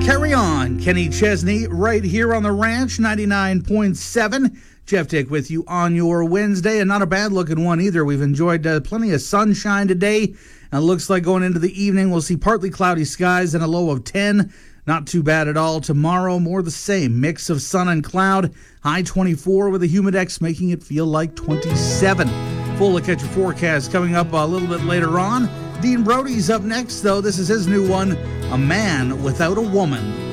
Carry on, Kenny Chesney, right here on the ranch, 99.7. Jeff Dick with you on your Wednesday, and not a bad-looking one either. We've enjoyed plenty of sunshine today, and it looks like going into the evening we'll see partly cloudy skies and a low of 10. Not too bad at all. Tomorrow, more the same. Mix of sun and cloud, high 24 with a humidex making it feel like 27. Full look at your forecast coming up a little bit later on. Dean Brody's up next, though. This is his new one, A Man Without a Woman.